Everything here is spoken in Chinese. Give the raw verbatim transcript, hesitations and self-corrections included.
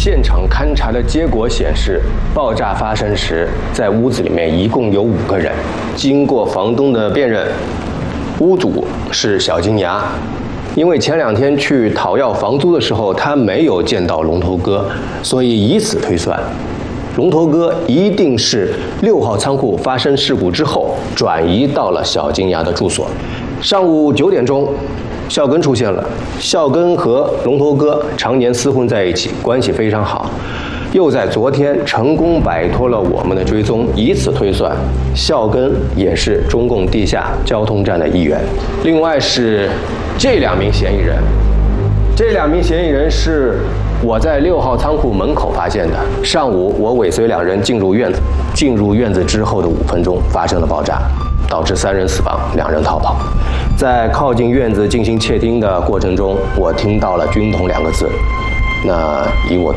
现场勘查的结果显示，爆炸发生时，在屋子里面一共有五个人。经过房东的辨认，屋主是小金牙。因为前两天去讨要房租的时候，他没有见到龙头哥，所以以此推算，龙头哥一定是六号仓库发生事故之后转移到了小金牙的住所。上午九点钟，孝根出现了。孝根和龙头哥常年厮混在一起，关系非常好，又在昨天成功摆脱了我们的追踪，以此推算，孝根也是中共地下交通站的一员。另外是这两名嫌疑人，这两名嫌疑人是我在六号仓库门口发现的。上午我尾随两人进入院子，进入院子之后的五分钟发生了爆炸，导致三人死亡，两人逃跑。在靠近院子进行窃听的过程中，我听到了军统两个字。那以我